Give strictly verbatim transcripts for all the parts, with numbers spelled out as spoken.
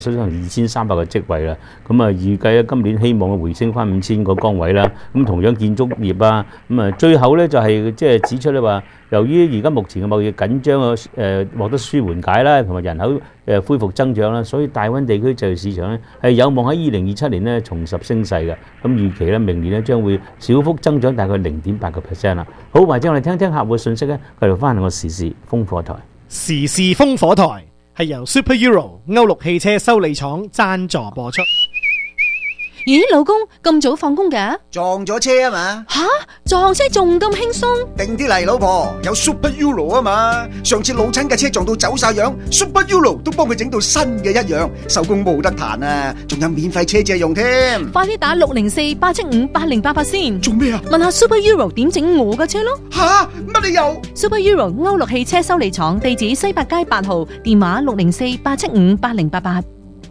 可能二千三百個職位啦，咁啊預計咧今年希望回升翻五千個崗位啦。咁同樣建築業啊，咁啊最後咧就係即係指出咧話，由於而家目前嘅貿易緊張啊，誒獲得舒緩解啦，同埋人口誒恢復增長啦，所以大灣地區就業市場咧係有望喺二零二七年咧重拾升勢嘅。咁預期咧明年咧將會小幅增長大概零點八個 percent 啦。好，或者我哋聽聽客戶信息咧，繼續翻嚟我時事烽火台。 時事烽火台係由 Super Euro 歐陸汽車修理廠贊助播出。 咦，老公咁早放工嘅？ 撞咗車啊嘛！ 吓，撞車仲咁輕鬆？ 定啲嚟，老婆，有 Super Euro 啊嘛！上次老親嘅車撞到走晒樣 ，Super Euro 都幫佢整到新嘅一樣，手工冇得彈啊！仲有免費車借用添。 快啲打六零四八七五八零八八先。 做咩啊？ 問下 Super Euro 點整我嘅車咯。 吓，乜你又 ？Super Euro 歐陸汽車修理廠，地址西八街八號，電話六零四八七五八零八八。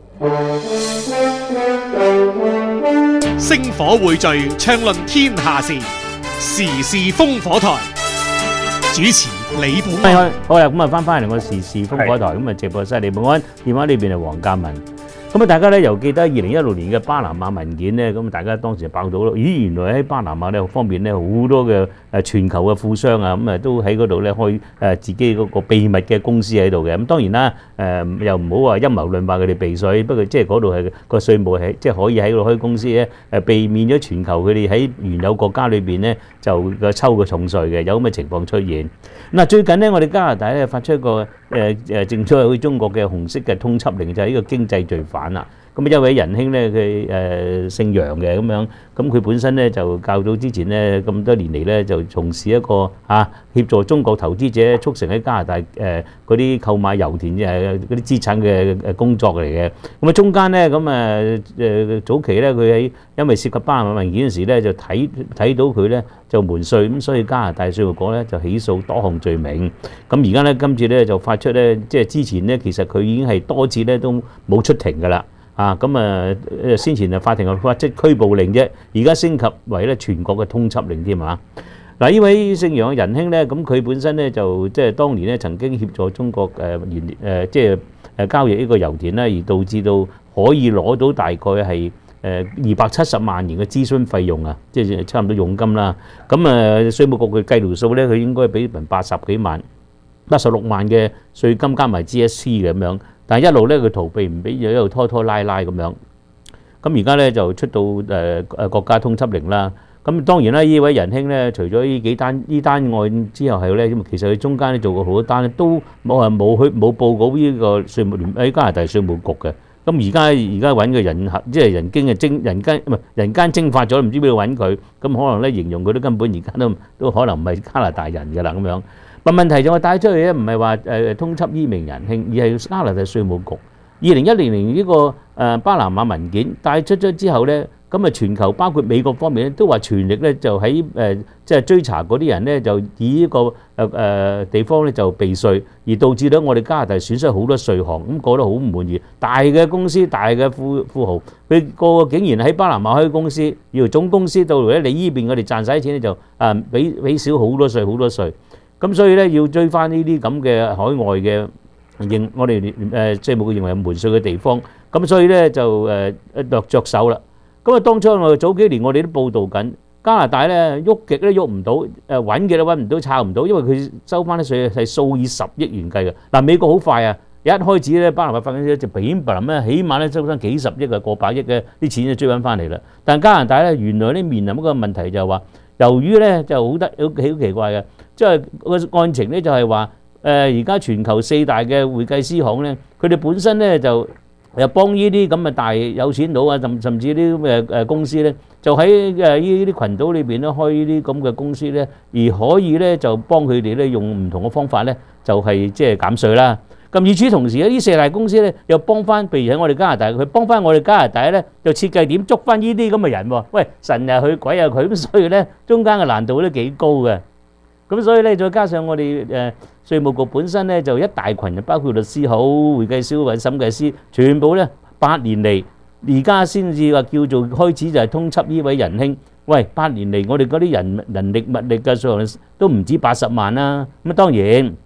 星火匯聚，暢論天下事，時事烽火台。主持李寶安。 好啦，咁啊翻返嚟我時事烽火台，咁啊直播室李寶安，電話呢邊係黃嘉文。咁啊，大家咧又記得二零一六年嘅巴拿馬文件咧，咁大家當時就爆到咯。咦，原來喺巴拿馬咧方面咧好多嘅誒全球嘅富商啊，咁啊都喺嗰度咧開誒自己嗰個秘密嘅公司喺度嘅。咁當然啦，誒又唔好話陰謀論話佢哋避稅，不過即係嗰度係個稅務係即係可以喺嗰度開公司咧，誒避免咗全球佢哋喺原有國家裏邊咧就個抽個重稅嘅，有咁嘅情況出現。嗱，最近咧我哋加拿大咧發出一個誒誒正出去中國嘅紅色嘅通緝令，就係呢個經濟罪犯啦。咁一位仁兄咧，佢誒姓楊嘅咁樣，咁佢本身咧就較早之前咧咁多年嚟咧就從事一個嚇協助中國投資者促成喺加拿大誒嗰啲購買油田誒嗰啲資產嘅誒工作嚟嘅。咁啊中間咧咁誒誒早期咧佢喺因為涉及巴拿馬文件嗰時咧就睇睇到佢咧就瞞稅，咁所以加拿大稅務局咧就起訴多項罪名。咁而家咧今次咧就發出咧即係之前咧其實佢已經係多次咧都冇出庭㗎啦。啊，咁啊，先前啊法庭啊發出拘捕令啫，而家升級為咧全國嘅通緝令添啊！嗱，呢位姓楊嘅仁兄咧，咁佢本身咧就即係當年咧曾經協助中國誒原誒即係誒交易呢個油田咧，而導致到可以攞到大概係誒二百七十萬元嘅諮詢費用啊，即係差唔多佣金啦。咁啊，稅務局佢計條數咧，佢應該俾人八十幾萬、八十六萬嘅稅金加埋 G S T 嘅咁樣。但係一路咧佢逃避唔俾，又一路拖拖拉拉咁樣。咁而家咧就出到誒誒國家通緝令啦。咁當然啦，呢位仁兄咧，除咗呢幾單呢單案之後係咧，咁其實佢中間咧做過好多單咧，都冇係冇去冇報告呢個稅務聯喺加拿大稅務局嘅。咁而家而家揾嘅人即係人經嘅蒸人間唔係人間蒸發咗，唔知邊度揾佢。咁可能咧形容佢都根本而家都都可能唔係加拿大人㗎啦咁樣。問問題就我帶出去咧，唔係話誒通緝呢名仁兄，而係加拿大稅務局。二零一零年呢個誒巴拿馬文件帶出咗之後咧，咁啊全球包括美國方面咧都話全力咧就喺誒即係追查嗰啲人咧，就以呢個誒誒地方咧就避稅，而導致到我哋加拿大損失好多稅項，咁覺得好唔滿意。大嘅公司、大嘅富富豪，佢個個竟然喺巴拿馬開公司，要總公司到嚟咧，你依邊我哋賺曬錢咧就誒俾俾少好多稅，好多稅。咁所以咧要追翻呢啲咁嘅海外嘅認我哋誒稅務局認為係瞞稅嘅地方，咁所以咧就誒落着手啦。咁啊當初我哋早幾年我哋都報導緊加拿大咧喐極都喐唔到，誒揾嘅都揾唔到，抄唔到，因為佢收翻啲稅係數以十億元計嘅。嗱美國好快啊，一開始咧巴拿馬發緊啲就平平咧，起碼咧收翻幾十億啊，過百億嘅啲錢就追翻翻嚟啦。但係加拿大咧原來咧面臨一個問題就係話，由於咧就好得好好奇怪嘅。即係個案情咧，就係話誒而家全球四大嘅會計師行咧，佢哋本身咧就又幫呢啲咁嘅大有錢佬啊，甚甚至啲咁嘅誒公司咧，就喺誒呢啲群組裏邊咧開呢啲咁嘅公司咧，而可以咧就幫佢哋咧用唔同嘅方法咧，就係即係減稅啦。咁與此同時咧，呢四大公司咧又幫翻，譬如喺我哋加拿大，佢幫翻我哋加拿大咧，就設計點捉翻呢啲咁嘅人喎。喂，神又佢，鬼又佢，咁所以咧中間嘅難度都幾高嘅。咁所以咧，再加上我哋誒稅務局本身咧，就一大群，包括律師好、會計師或者審計師，全部咧八年嚟，而家先至話叫做開始就係通緝呢位仁兄。喂，八年嚟我哋嗰啲人人力物力嘅數量都唔止八十萬啦。咁啊當然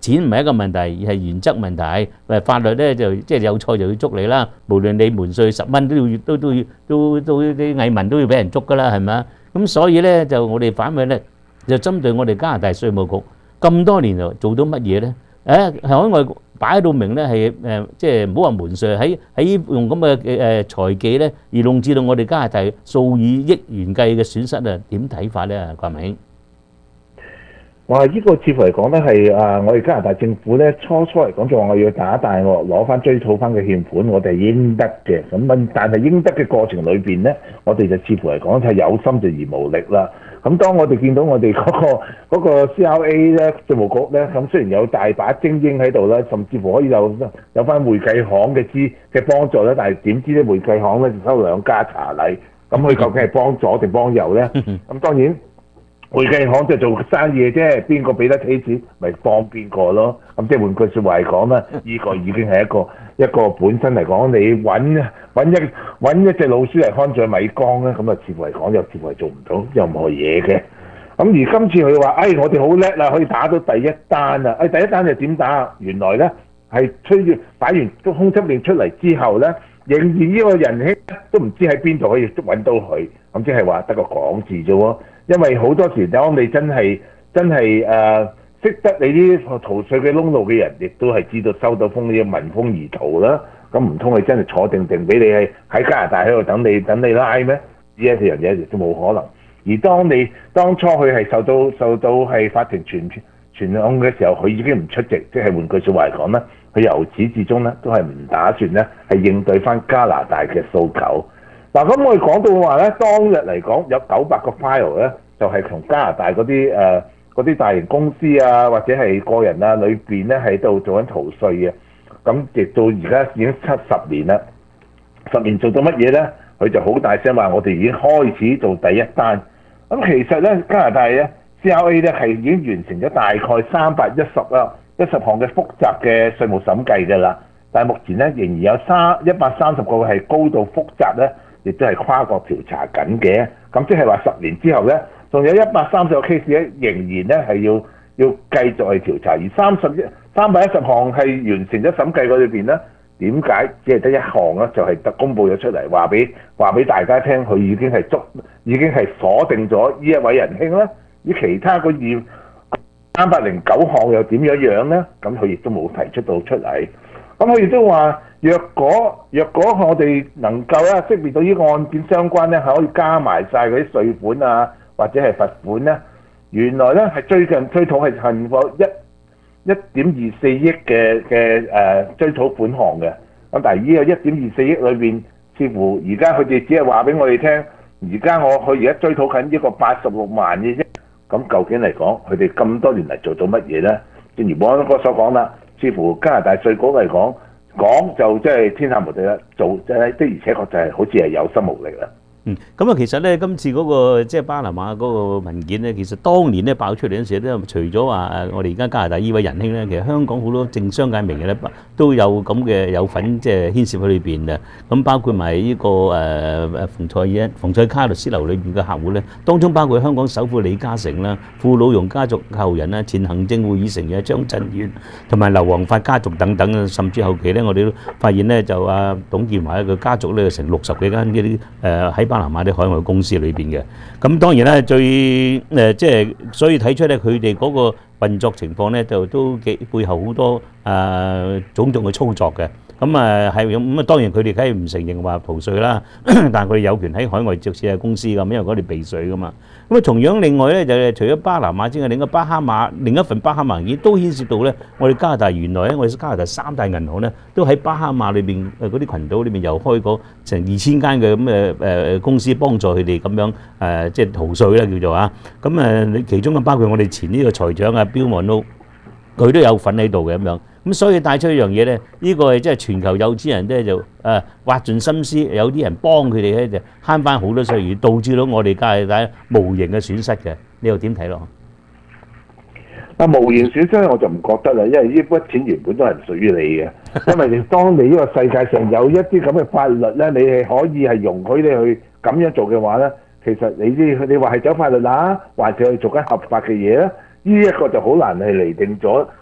錢唔係一個問題，而係原則問題。誒法律咧就即係有錯就要捉你啦。無論你瞞稅十蚊都要都都要都都啲蟻民都要俾人捉㗎啦，係咪啊？咁所以咧就我哋反問咧，就針對我哋加拿大稅務局咁多年嚟做到乜嘢咧？誒海外擺到明咧係誒，即係唔好話瞞稅，喺喺用咁嘅誒財技咧，而弄至到我哋加拿大數以億元計嘅損失啊！點睇法咧？郭文興， 哇！呢個似乎嚟講咧係啊，我哋加拿大政府咧初初嚟講就話我要打大我攞翻追討翻嘅欠款，我哋係應得嘅。咁問，但係應得嘅過程裏邊咧，我哋就似乎嚟講係有心就而無力啦。咁當我哋見到我哋嗰個嗰個 C R A 咧稅務局咧，咁雖然有大把精英喺度啦，甚至乎可以有有翻會計行嘅資嘅幫助咧，但係點知咧會計行咧就收兩家茶禮，咁佢究竟係幫左定幫右咧？咁當然會計行就做生意嘅啫，邊個俾得起錢咪幫邊個咯？咁即係換句説話嚟講咧，呢個已經係一個一個本身嚟講，你揾揾一揾一隻老鼠嚟看住米缸咧，咁啊似乎嚟講又似乎係做唔到任何嘢嘅。咁而今次佢話：哎，我哋好叻啦，可以打到第一單啊！哎，第一單就點打？原來咧係吹住擺完個通緝令出嚟之後咧，仍然呢個仁兄都唔知喺邊度可以揾到佢。咁即係話得個講字啫喎。因為好多時當你真係真係誒識得你啲逃稅嘅窿路嘅人，亦都係知道收到風呢啲聞風而逃啦。咁唔通你真係坐定定俾你喺喺加拿大喺度等你等你拉咩？呢一樣嘢亦都冇可能。而當你當初佢係受到受到係法庭傳傳控嘅時候，佢已經唔出席，即係換句説話嚟講咧，佢由始至終咧都係唔打算咧係應對翻加拿大嘅訴求。嗱，咁我哋講到話咧，當日嚟講有九百個 file 咧，就係同加拿大嗰啲誒嗰啲大型公司啊，或者係個人啊裏邊咧喺度做緊逃稅嘅。咁直到而家已經七十年啦，十年做到乜嘢咧？佢就好大聲話：我哋已經開始做第一單。咁其實咧，加拿大咧 C R A 咧係已經完成咗大概三百一十啦一十項嘅複雜嘅稅務審計㗎啦。但係目前咧仍然有三一百三十個係高度複雜咧，亦都係跨國調查緊嘅。咁即係話十年之後咧，仲有一百三十個 case 咧，仍然咧係要要繼續去調查。而三十一三百一十項係完成咗審計嗰裏邊咧，點解只係得一項咧？就係特公佈咗出嚟，話俾話俾大家聽，佢已經係捉，已經係鎖定咗呢一位仁兄啦。而其他個二三百零九項又點樣樣咧？咁佢亦都冇提出到出嚟。咁佢亦都話，若果若果我哋能夠咧識別到呢個案件相關咧，係可以加埋晒嗰啲稅款啊，或者係罰款咧。原來咧係最近追討係近過一一點二四億嘅嘅誒追討款項嘅。咁但係呢個一點二四億裏邊，似乎而家佢哋只係話俾我哋聽，而家我佢而家追討緊呢個八十六萬嘅啫。咁究竟嚟講，佢哋咁多年嚟做到乜嘢咧？正如保安哥所講啦。似乎加拿大稅局嚟講，講就即係天下無敵啦，做即係的而且確就係好似係有心無力啦。 嗯，咁啊，其實咧，今次嗰個即係巴拿馬嗰個文件咧，其實當年咧爆出嚟嗰陣時咧，除咗話誒，我哋而家加拿大呢位仁兄咧，其實香港好多政商界名嘅咧都有咁嘅有份即係牽涉喺裏邊嘅。咁包括埋呢個誒誒馮賽恩、馮賽卡律師樓裏邊嘅客戶咧，當中包括香港首富李嘉誠啦、傅老榕家族後人啦、前行政會議成員張震遠同埋劉皇發家族等等，甚至後期咧，我哋都發現咧就阿董建華嘅家族咧成六十幾間呢啲誒喺巴拿馬啲海外公司裏邊嘅，咁當然咧最誒即係所以睇出咧佢哋嗰個運作情況咧就都幾背後好多誒種種嘅操作嘅。咁啊係咁啊，當然佢哋梗係唔承認話逃稅啦，但係佢哋有權喺海外設設公司咁，因為嗰啲避稅噶嘛。咁啊同樣另外咧就係除咗巴拿馬之外，另一個巴哈馬另一份巴哈馬文件都牽涉到咧，我哋加拿大原來咧我哋加拿大三大銀行咧都喺巴哈馬裏邊誒嗰啲群島裏邊又開過成二千間嘅咁嘅誒公司幫助佢哋咁樣誒即係逃稅啦叫做啊。咁誒其中啊包括我哋前呢個財長啊標望都佢都有份喺度嘅咁樣。咁所以帶出一樣嘢咧，呢個係即係全球有錢人咧就誒挖盡心思，有啲人幫佢哋咧就慳翻好多稅，而導致到我哋加拿大無形嘅損失嘅。你又點睇咯？ 啊，無形損失我就唔覺得啦，因為呢筆錢原本都係唔屬於你嘅，因為你當你呢個世界上有一啲咁嘅法律咧，你係可以係容許你去咁樣做嘅話咧，其實你啲你話係走法律啦，或者去做緊合法嘅嘢咧，呢一個就好難係釐定咗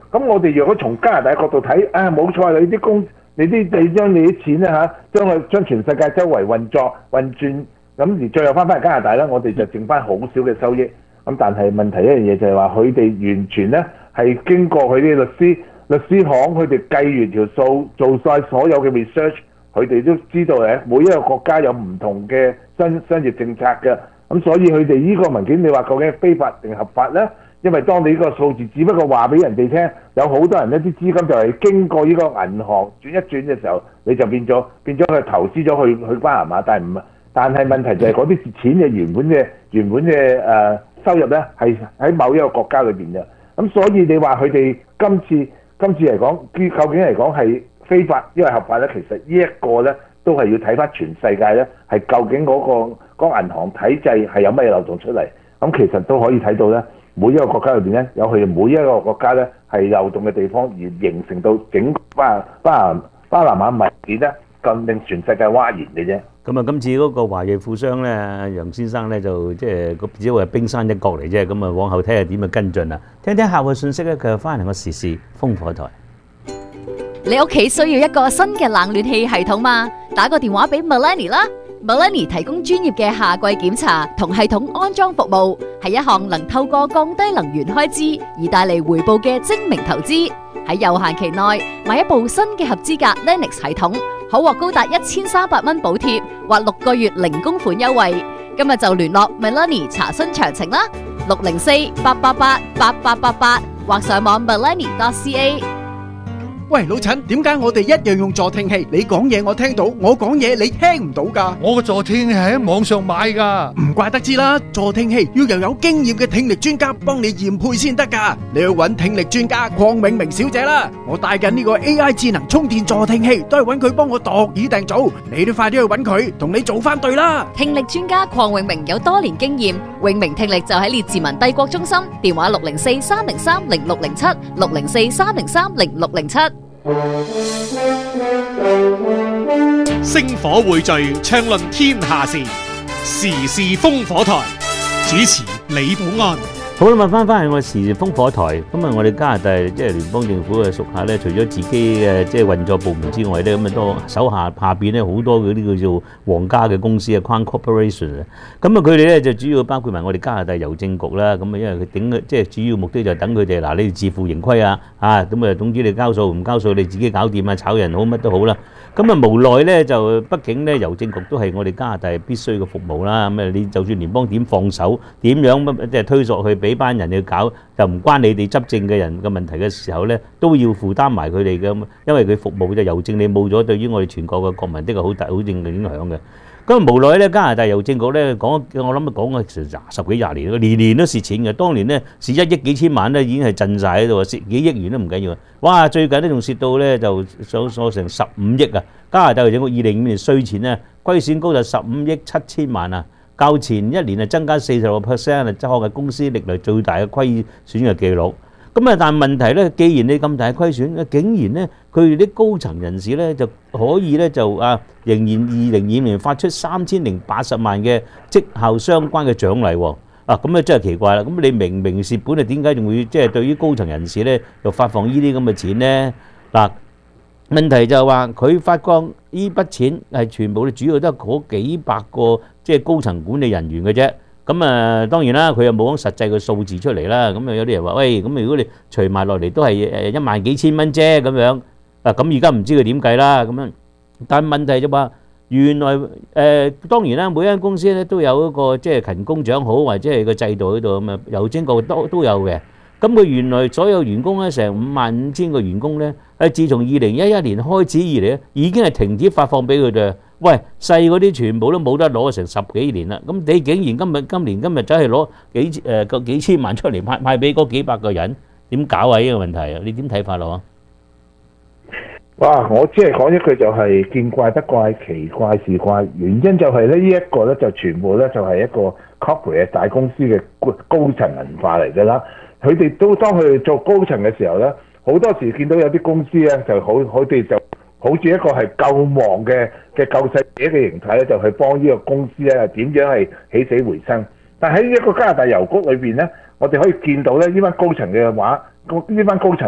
咁我哋如果從加拿大角度睇，啊冇錯，你啲公你啲你將你啲錢咧嚇，將佢將全世界周圍運作運轉，咁而最後翻返嚟加拿大咧，我哋就剩翻好少嘅收益。咁但係問題一樣嘢就係話，佢哋完全咧係經過佢啲律師律師行，佢哋計完條數，做晒所有嘅 research，佢哋都知道咧，每一個國家有唔同嘅商商業政策嘅。咁所以佢哋呢個文件，你話究竟係非法定合法咧？因為當你呢個數字只不過話俾人哋聽，有好多人呢啲資金就係經過呢個銀行轉一轉嘅時候，你就變咗變咗佢投資咗去去巴拿馬，但係唔但係問題就係嗰啲錢嘅原本嘅原本嘅誒、呃、收入咧係喺某一個國家裏邊嘅。咁所以你話佢哋今次今次嚟講，究竟嚟講係非法因為合法咧？其實呢一個咧都係要睇翻全世界咧，係究竟嗰、嗰個嗰個銀行體制係有咩漏洞出嚟？咁其實都可以睇到咧。每一個國家裏邊咧，有佢哋每一個國家咧係漏洞嘅地方，而形成到整個巴巴巴拿馬文件咧，咁令全世界譁然嘅啫。 咁啊，今次嗰個華裔富商咧，楊先生咧就即係個只係冰山一角嚟啫。咁啊，往後睇下點樣跟進啊。聽聽客戶信息咧，佢翻嚟個時事風火台。 你屋企需要一個新嘅冷暖氣系統嘛？打個電話俾 Melanie 啦。Melanie 提供專業嘅夏季檢查同系統安裝服務，係一項能透過降低能源開支而帶嚟回報嘅精明投資。喺有限期內買一部新嘅合資格 Lennox 系統，可獲高達一千三百蚊補貼或六個月零供款優惠。今日就聯絡 Melanie 查詢詳情啦，六零四八八八八八八八或上網 melanie dot c a。 喂，老陳，點解我哋一樣用助聽器？你講嘢我聽到，我講嘢你聽唔到㗎？ 我個助聽器係喺網上買㗎。 唔怪得知啦，助聽器要由有經驗嘅聽力專家幫你驗配先得㗎。你去揾聽力專家鄺永明小姐啦。我帶緊呢個 A I 智能充電助聽器，都係揾佢幫我度耳訂造。你都快啲去揾佢，同你做翻對啦。 聽力專家鄺永明有多年經驗，永明聽力就喺列治文帝國中心，電話六零四三零三零六零七六零四三零三零六零七。 星火匯聚，暢論天下事，時事風火台。主持李寶安。 好啦，問翻翻係我時事風火台。咁啊，我哋加拿大即係聯邦政府嘅屬下咧，除咗自己嘅即係運作部門之外咧，咁啊多手下下邊咧好多嗰啲叫做皇家嘅公司啊 ，Crown Corporation 啊。咁啊，佢哋咧就主要包括埋我哋加拿大郵政局啦。咁啊，因為佢頂即係主要目的就係等佢哋嗱，你哋自負盈虧啊，啊咁啊，總之你交數唔交數，你自己搞掂啊，炒人好乜都好啦。咁啊，無奈咧就畢竟咧郵政局都係我哋加拿大必須嘅服務啦。咁啊，你就算聯邦點放手，點樣即係推索去俾班人去搞，就唔關你哋執政嘅人嘅問題嘅時候咧，都要負擔埋佢哋嘅，因為佢服務嘅郵政你冇咗，對於我哋全國嘅國民的確好大好正嘅影響嘅。咁啊，無奈咧加拿大郵政局咧講，我諗講咗成十幾廿年，年年都蝕錢嘅。當年咧蝕一億幾千萬咧已經係震曬喺度，蝕幾億元都唔緊要。哇！最近咧仲蝕到咧就上咗成十五億啊！加拿大郵政局二零五年稅前咧虧損高達十五億七千萬啊！較前一年啊增加四十個 percent 啊，創係公司歷來最大嘅虧損嘅記錄。咁啊，但係問題咧，既然你咁大虧損，竟然咧佢哋啲高層人士咧就可以咧就啊，仍然二零二五年發出三千零八十萬嘅績效相關嘅獎勵喎。啊，咁啊真係奇怪啦！咁你明明蝕本啊，點解仲會即係對於高層人士咧又發放呢啲咁嘅錢咧？嗱，問題就係話佢發放呢筆錢係全部咧主要都係嗰幾百個即係高層管理人員嘅啫。咁啊，當然啦，佢又冇講實際嘅數字出嚟啦。咁啊，有啲人話：喂，咁如果你除埋落嚟都係誒一萬幾千蚊啫咁樣。啊，咁而家唔知佢點計啦。咁樣，但係問題就話，原來誒、呃、當然啦，每間公司咧都有一個即係勤工獎好或者係個制度喺度咁啊，郵政局都都有嘅。咁佢原來所有員工咧成五萬五千個員工咧，誒自從二零一一年開始以嚟咧，已經係停止發放俾佢哋。喂，細嗰啲全部都冇得攞成十幾年啦。咁你竟然今日今年今日走去攞幾誒個幾千萬出嚟派派俾嗰幾百個人，點搞啊？呢個問題啊，你點睇法咯？ 哇！我只係講一句就係見怪不怪，奇怪是怪。原因就係咧，呢一個咧就全部咧就係一個 corporate 大公司嘅高層文化嚟㗎啦。佢哋都當佢哋做高層嘅時候咧，好多時見到有啲公司咧就好，佢哋就好似一個係救亡嘅嘅救世者嘅形態咧，就去幫呢個公司咧點樣係起死回生。但喺一個加拿大郵局裏邊咧，我哋可以見到咧呢班高層嘅話，呢班高層啊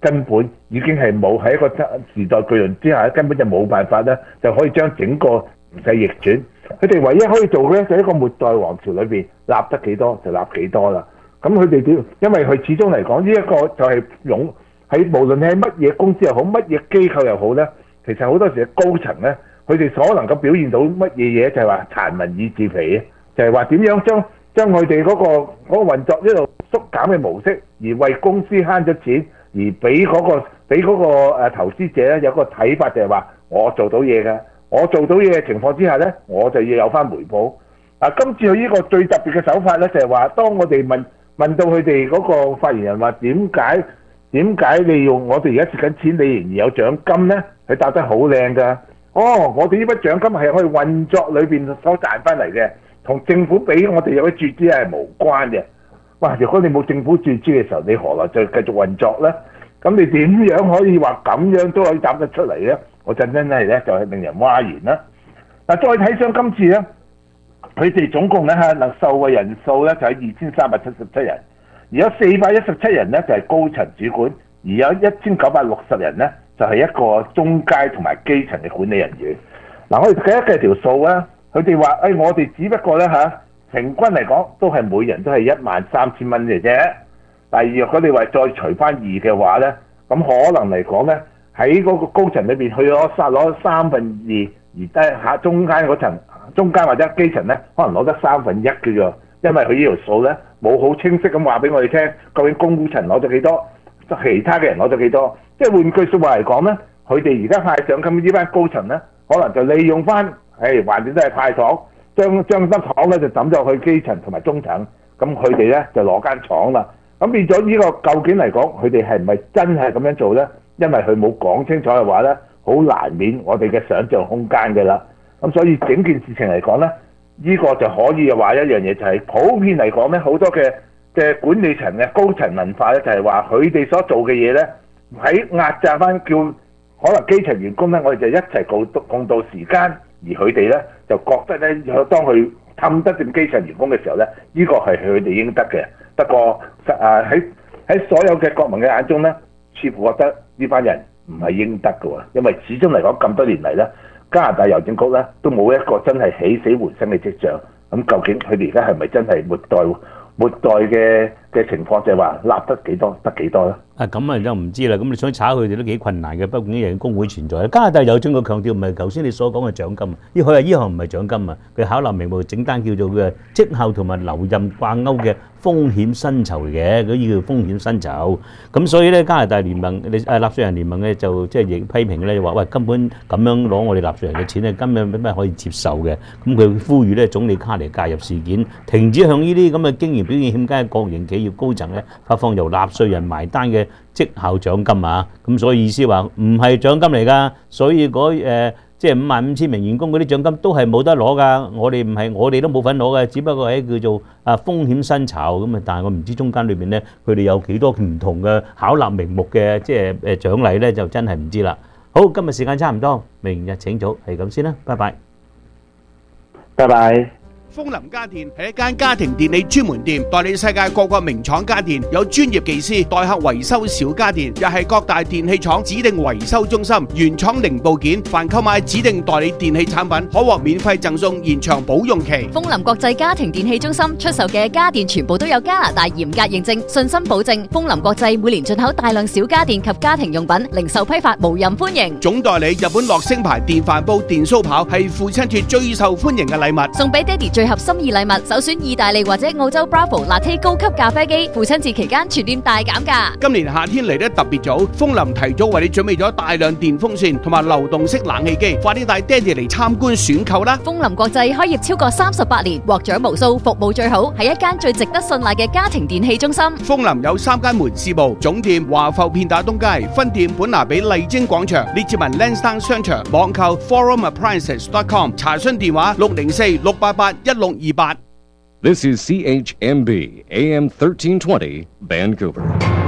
根本已經係冇喺一個時代巨輪之下，根本就冇辦法咧，就可以將整個形勢逆轉。佢哋唯一可以做嘅咧，就係一個末代王朝裏邊立得幾多就立幾多啦。咁佢哋點？因為佢始終嚟講，呢一個就係擁喺無論你係乜嘢公司又好，乜嘢機構又好咧，其實好多時嘅高層咧，佢哋所能夠表現到乜嘢嘢，就係話殘民以治肥啊，就係話點樣將將佢哋嗰個嗰個運作一路縮減嘅模式，而為公司慳咗錢，而俾嗰個俾嗰個誒投資者咧有個睇法，就係話我做到嘢嘅，我做到嘢嘅情況之下咧，我就要有翻回報。啊，今次佢呢個最特別嘅手法咧，就係話當我哋問問到佢哋嗰個發言人話點解點解你用我哋而家蝕緊錢，你仍然有獎金咧？佢答得好靚㗎。哦，我哋呢筆獎金係可以運作裏邊所賺翻嚟嘅，同政府俾我哋有啲注資係無關嘅。哇！如果你冇政府注資嘅時候，你何來再繼續運作咧？咁你點樣可以話咁樣都可以答得出嚟咧？我真真係咧就係令人嘩然啦。嗱，再睇上今次咧，佢哋總共咧嚇能受惠人數咧就係二千三百七十七人，而有四百一十七人咧就係高層主管，而有一千九百六十人咧就係一個中階同埋基層嘅管理人員。嗱，我哋計一計條數啊，佢哋話誒，我哋只不過咧嚇平均嚟講都係每人都係一萬三千蚊嘅啫。但係若果你話再除翻二嘅話咧，咁可能嚟講咧喺嗰個高層裏邊去咗三攞三分二，而低下中間嗰層。中間或者基層咧，可能攞得三分一嘅啫，因為佢呢條數咧冇好清晰咁話俾我哋聽，究竟公層攞咗幾多，其他嘅人攞咗幾多。即係換句説話嚟講咧，佢哋而家派獎金呢班高層咧，可能就利用翻，誒橫掂都係派糖，將將粒糖咧就抌咗去基層同埋中層，咁佢哋咧就攞間廠啦。咁變咗呢個究竟嚟講，佢哋係唔係真係咁樣做咧？因為佢冇講清楚嘅話咧，好難免我哋嘅想像空間嘅啦。咁所以整件事情嚟講咧，呢、這個就可以話一樣嘢，就係普遍嚟講咧，好多嘅嘅管理層嘅高層文化咧，就係話佢哋所做嘅嘢咧，喺壓榨翻叫可能基層員工咧，我哋就一齊共共度時間，而佢哋咧就覺得咧，當佢氹得掂基層員工嘅時候咧，呢、這個係佢哋應得嘅。不過啊喺喺所有嘅國民嘅眼中咧，似乎覺得呢班人唔係應得嘅喎，因為始終嚟講咁多年嚟咧。加拿大郵政局咧都冇一個真係起死回生嘅跡象，咁究竟佢哋而家係咪真係末代末代嘅嘅情況，就係話立得幾多得幾多咧？ 啊咁啊就唔知啦，咁你想炒佢哋都幾困難嘅，畢竟有工會存在。加拿大郵政局強調唔係頭先你所講嘅獎金啊，呢佢係呢項唔係獎金啊，佢考慮名目整單叫做嘅績效同埋留任掛鈎嘅風險薪酬嘅，嗰啲叫風險薪酬。咁所以咧加拿大聯盟你誒納稅人聯盟咧就即係亦批評咧，話喂根本咁樣攞我哋納稅人嘅錢咧，根本咩咩可以接受嘅。咁佢呼籲咧總理卡尼介入事件，停止向呢啲咁嘅經驗表現欠佳嘅國營企業高層咧發放由納稅人埋單嘅績效獎金啊，咁所以意思話唔係獎金嚟㗎，所以嗰誒即係五萬五千名員工嗰啲獎金都係冇得攞㗎，我哋唔係我哋都冇份攞嘅，只不過係叫做啊風險薪酬咁啊，但係我唔知中間裏邊咧佢哋有幾多唔同嘅巧立名目嘅即係誒獎勵咧，就真係唔知啦。好，今日時間差唔多，明日請早，係咁先啦，拜拜， 拜拜。 豐林家電係一間家庭電器專門店，代理世界各個名廠家電，有專業技師代客維修小家電，又係各大電器廠指定維修中心，原廠零部件，凡購買指定代理電器產品，可獲免費贈送延長保用期。 豐林國際家庭電器中心出售嘅家電全部都有加拿大嚴格認證，信心保證。豐林國際每年進口大量小家電及家庭用品，零售批發無任歡迎。 總代理日本樂聲牌電飯煲、電酥刨係父親節最受歡迎嘅禮物， 送俾爹哋最合心意禮物，首選意大利或者澳洲 Bravo Latte 高級咖啡機，父親節期間全店大減價。 今年夏天嚟得特別早，豐林提早為你準備咗大量電風扇同埋流動式冷氣機，快啲帶爹哋嚟參觀選購啦！ 豐林國際開業超過三十八年，獲獎無數，服務最好，係一間最值得信賴嘅家庭電器中心。 豐林有三間門市部，總店華埠片打東街，分店本拿比麗晶廣場，列治文 Lansdowne 商場，網購 forum appliances dot com， 查詢電話六零四六八八一六二八。 This is C H M B A M thirteen twenty Vancouver。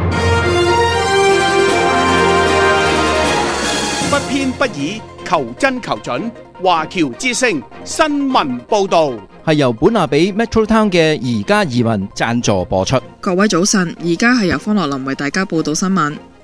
不偏不倚，求真求準。華僑之聲新聞報導係由本拿比 Metro Town 嘅宜家移民贊助播出。 各位早晨，而家係由方樂林為大家報道新聞。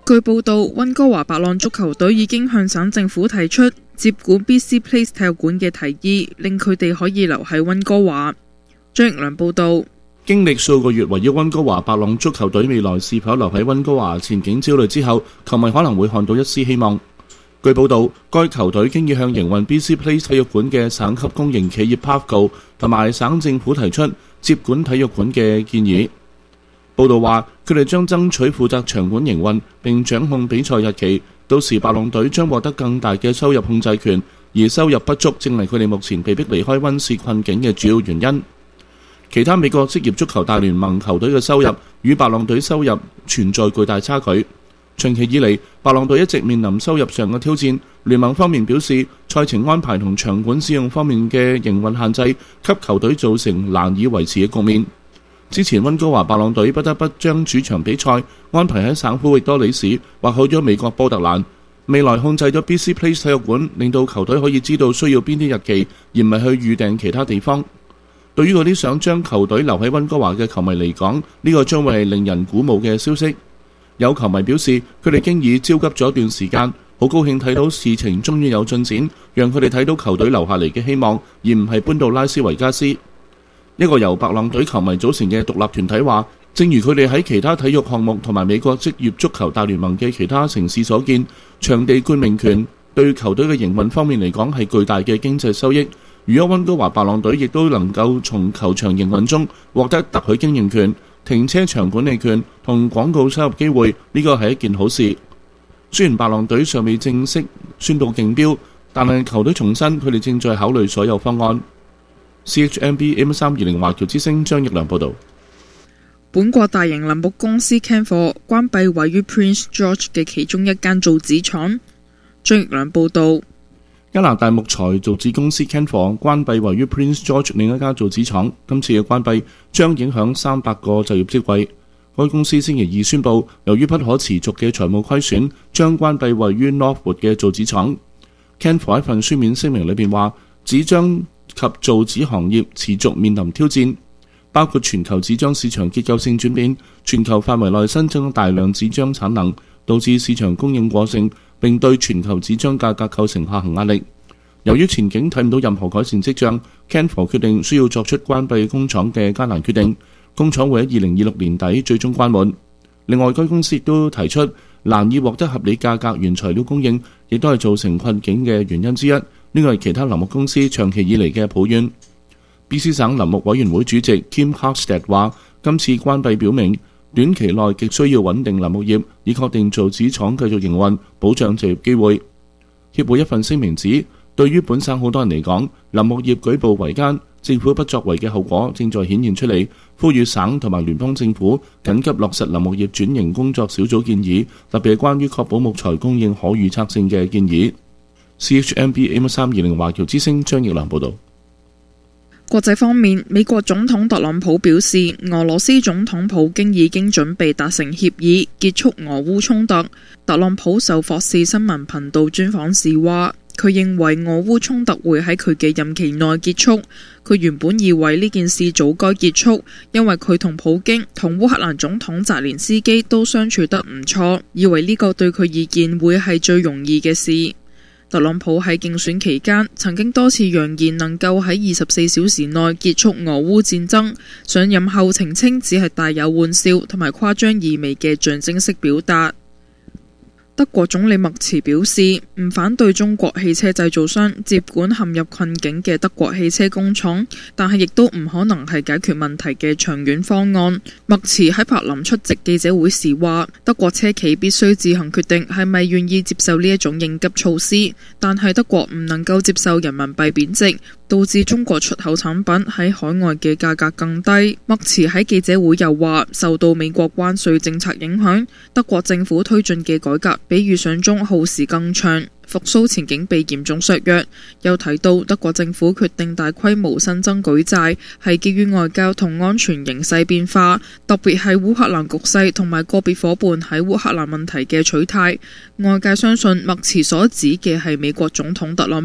據報道，溫哥華白浪足球隊已經向省政府提出接管 B C Place 體育館嘅提議，令佢哋可以留喺溫哥華。張奕良報道。 經歷數個月圍繞溫哥華白浪足球隊未來是否留喺溫哥華前景焦慮之後，球迷可能會看到一絲希望。據報道，該球隊經已向營運 B C Place 體育館嘅省級公營企業 Pavco 同埋省政府提出接管體育館嘅建議。報道話，佢哋將爭取負責場館營運並掌控比賽日期，到時白浪隊將獲得更大嘅收入控制權，而收入不足正係佢哋目前被迫離開溫氏困境嘅主要原因。其他美國職業足球大聯盟球隊嘅收入與白浪隊收入存在巨大差距。長期以嚟，白浪隊一直面臨收入上嘅挑戰。聯盟方面表示，賽程安排同場館使用方面嘅營運限制，給球隊造成難以維持嘅局面。之前溫哥華白浪隊不得不將主場比賽安排喺省府域多里市或去咗美國波特蘭。未來控制咗 B C Place 體育館，令到球隊可以知道需要邊啲日期，而唔係去預訂其他地方。對於嗰啲想將球隊留喺溫哥華嘅球迷嚟講，呢個將會係令人鼓舞嘅消息。有球迷表示，佢哋經已焦急咗一段時間，好高興睇到事情終於有進展，讓佢哋睇到球隊留下嚟嘅希望，而唔係搬到拉斯維加斯。一個由白浪隊球迷組成嘅獨立團體話，正如佢哋喺其他體育項目同埋美國職業足球大聯盟嘅其他城市所見，場地冠名權對球隊嘅營運方面嚟講係巨大嘅經濟收益。如果溫哥華白浪隊亦都能夠從球場營運中獲得特許經營權、停車場管理權同廣告收入機會，呢個係一件好事。雖然白浪隊尚未正式宣布競標，但係球隊重申佢哋正在考慮所有方案。C H M B M 三二零華僑之聲張奕良報導。 本國大型林木公司 Canfor 關閉位於 Prince George 嘅其中一間造紙廠。張奕良報導。 加拿大木材造紙公司 Canfor 關閉位於 Prince George 另一家造紙廠，今次嘅關閉將影響三百個就業職位。該公司星期二宣布，由於不可持續嘅財務虧損，將關閉位於 Northwood 嘅造紙廠。Canfor 喺份書面聲明裏邊話，紙張及造紙行業持續面臨挑戰，包括全球紙張市場結構性轉變，全球範圍內新增大量紙張產能，導致市場供應過剩，並對全球紙張價格構成下行壓力。由於前景睇唔到任何改善跡象， Canfor 決定需要作出關閉工廠嘅艱難決定。工廠會喺二零二六年底最終關門。另外，該公司亦都提出難以獲得合理價格原材料供應，亦都係造成困境嘅原因之一。呢個係其他林木公司長期以嚟嘅抱怨。B C 省林木委員會主席 Kim Harstad 話：今次關閉表明，短期內極需要穩定林木業，以確定造紙廠繼續營運，保障就業機會。協會一份聲明指，對於本省好多人嚟講，林木業舉步維艱，政府不作為嘅後果正在顯現出嚟，呼籲省同埋聯邦政府緊急落實林木業轉型工作小組建議，特別係關於確保木材供應可預測性嘅建議。C H M B M 三二零華僑之聲張奕良報導。 國際方面，美國總統特朗普表示，俄羅斯總統普京已經準備達成協議，結束俄烏衝突。特朗普受霍士新聞頻道專訪時話，佢認為俄烏衝突會喺佢嘅任期內結束。佢原本以為呢件事早該結束，因為佢同普京同烏克蘭總統澤連斯基都相處得唔錯，以為呢個對佢意見會係最容易嘅事。特朗普喺競選期間曾經多次揚言能夠喺二十四小時內結束俄烏戰爭，上任後澄清只係帶有玩笑同埋誇張意味嘅象徵式表達。德國總理默茨表示，唔反對中國汽車製造商接管陷入困境嘅德國汽車工廠，但係亦都唔可能係解決問題嘅長遠方案。默茨喺柏林出席記者會時話，德國車企必須自行決定係咪願意接受呢一種應急措施，但係德國唔能夠接受人民幣貶值，導致中國出口產品喺海外嘅價格更低。默茨喺記者會又話，受到美國關稅政策影響，德國政府推進嘅改革比預想中耗時更長，復甦前景被嚴重削弱。又提到德國政府決定大規模新增舉債，係基於外交同安全形勢變化，特別係烏克蘭局勢同埋個別夥伴喺烏克蘭問題嘅取態。外界相信默茨所指嘅係美國總統特朗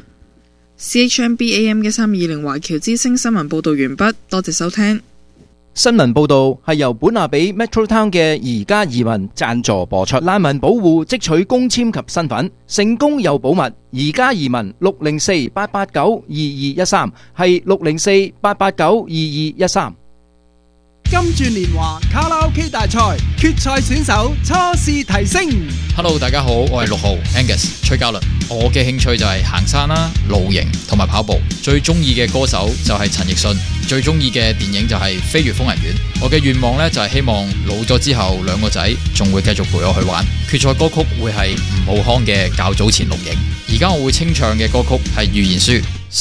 普。C H M B A M 嘅三二零華僑之聲新聞報道完畢，多謝收聽。 新聞報導係由本亞比 Metro Town 嘅宜家移民贊助播出。難民保護即取公簽及身份，成功又保密。宜家移民六零四八八九二二一三係六零四八八九二二一三。 金鑽年華卡拉 OK 大賽決賽選手初試提升。 Hello， 大家好，我係六號 Angus 崔嘉倫。我嘅興趣就係行山啦、露營同埋跑步。最中意嘅歌手就係陳奕迅，最中意嘅電影就係《飛越瘋人院》。我嘅願望呢，就係希望老咗之後，兩個仔仲會繼續陪我去玩。決賽歌曲會係吳浩康嘅較早前錄影。而家我會清唱嘅歌曲係預言書。